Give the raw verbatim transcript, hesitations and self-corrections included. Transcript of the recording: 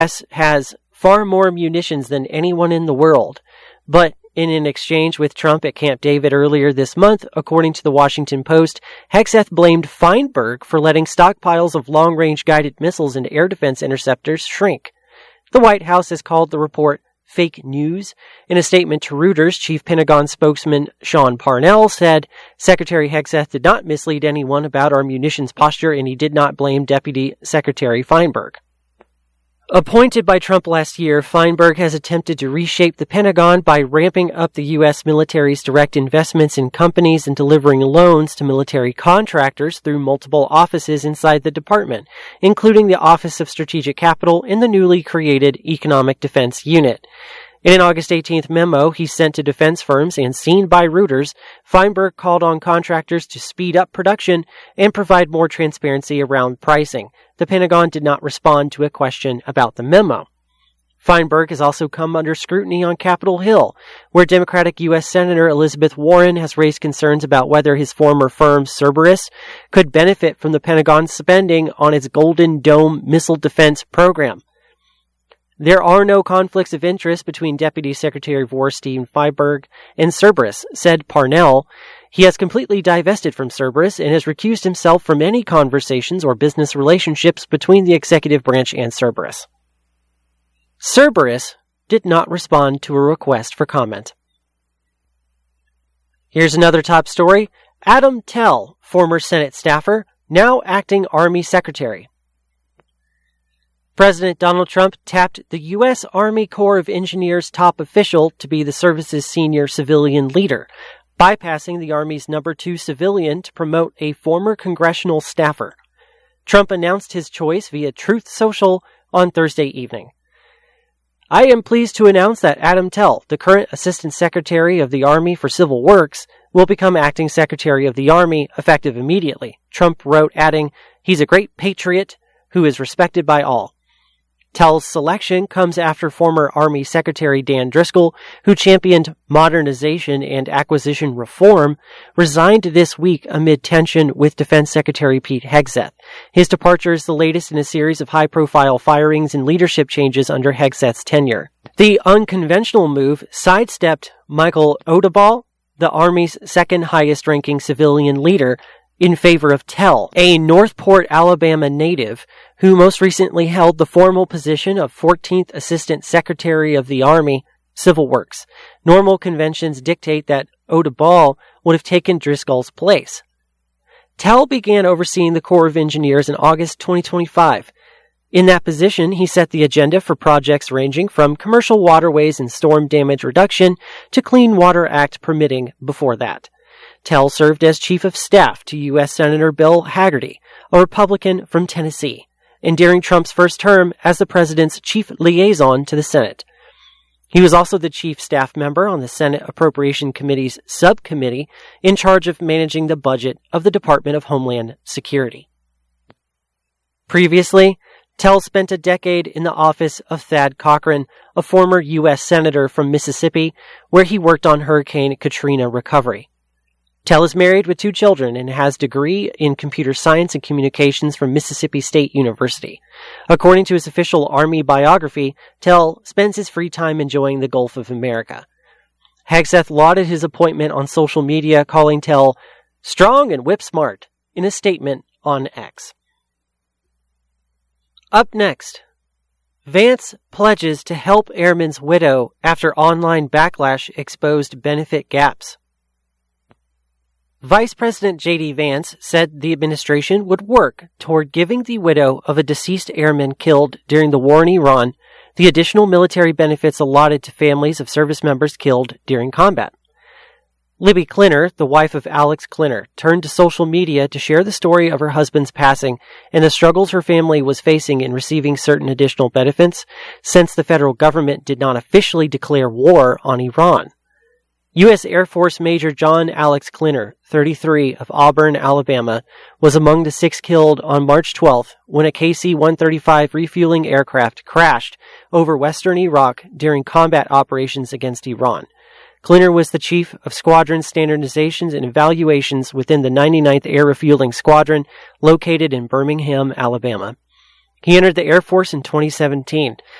S has far more munitions than anyone in the world. But in an exchange with Trump at Camp David earlier this month, according to the Washington Post, Hegseth blamed Feinberg for letting stockpiles of long-range guided missiles and air defense interceptors shrink. The White House has called the report fake news. In a statement to Reuters, Chief Pentagon spokesman Sean Parnell said Secretary Hegseth did not mislead anyone about our munitions posture, and he did not blame Deputy Secretary Feinberg. Appointed by Trump last year, Feinberg has attempted to reshape the Pentagon by ramping up the U S military's direct investments in companies and delivering loans to military contractors through multiple offices inside the department, including the Office of Strategic Capital and the newly created Economic Defense Unit. In an August eighteenth memo he sent to defense firms and seen by Reuters, Feinberg called on contractors to speed up production and provide more transparency around pricing. The Pentagon did not respond to a question about the memo. Feinberg has also come under scrutiny on Capitol Hill, where Democratic U S Senator Elizabeth Warren has raised concerns about whether his former firm, Cerberus, could benefit from the Pentagon's spending on its Golden Dome missile defense program. There are no conflicts of interest between Deputy Secretary of War Steve Feinberg and Cerberus, said Parnell. He has completely divested from Cerberus and has recused himself from any conversations or business relationships between the executive branch and Cerberus. Cerberus did not respond to a request for comment. Here's another top story. Adam Tell, former Senate staffer, now acting Army Secretary. President Donald Trump tapped the U S Army Corps of Engineers top official to be the service's senior civilian leader, bypassing the Army's number two civilian to promote a former congressional staffer. Trump announced his choice via Truth Social on Thursday evening. I am pleased to announce that Adam Tell, the current Assistant Secretary of the Army for Civil Works, will become Acting Secretary of the Army effective immediately, Trump wrote, adding, he's a great patriot who is respected by all. Tell's selection comes after former Army Secretary Dan Driscoll, who championed modernization and acquisition reform, resigned this week amid tension with Defense Secretary Pete Hegseth. His departure is the latest in a series of high-profile firings and leadership changes under Hegseth's tenure. The unconventional move sidestepped Michael Odeball, the Army's second highest-ranking civilian leader, in favor of Tell, a Northport, Alabama native who most recently held the formal position of fourteenth Assistant Secretary of the Army, Civil Works. Normal conventions dictate that Odeball would have taken Driscoll's place. Tell began overseeing the Corps of Engineers in August twenty twenty-five. In that position, he set the agenda for projects ranging from commercial waterways and storm damage reduction to Clean Water Act permitting before that. Tell served as Chief of Staff to U S Senator Bill Hagerty, a Republican from Tennessee, and during Trump's first term as the president's chief liaison to the Senate. He was also the chief staff member on the Senate Appropriation Committee's subcommittee in charge of managing the budget of the Department of Homeland Security. Previously, Tell spent a decade in the office of Thad Cochran, a former U S Senator from Mississippi, where he worked on Hurricane Katrina recovery. Tell is married with two children and has a degree in computer science and communications from Mississippi State University. According to his official Army biography, Tell spends his free time enjoying the Gulf of America. Hegseth lauded his appointment on social media, calling Tell strong and whip smart in a statement on X. Up next, Vance pledges to help airman's widow after online backlash exposed benefit gaps. Vice President J D Vance said the administration would work toward giving the widow of a deceased airman killed during the war in Iran the additional military benefits allotted to families of service members killed during combat. Libby Klinner, the wife of Alex Klinner, turned to social media to share the story of her husband's passing and the struggles her family was facing in receiving certain additional benefits since the federal government did not officially declare war on Iran. U S Air Force Major John Alex Klinner, thirty-three, of Auburn, Alabama, was among the six killed on March twelfth when a K C one thirty-five refueling aircraft crashed over western Iraq during combat operations against Iran. Klinner was the chief of squadron standardizations and evaluations within the ninety-ninth Air Refueling Squadron, located in Birmingham, Alabama. He entered the Air Force in twenty seventeen.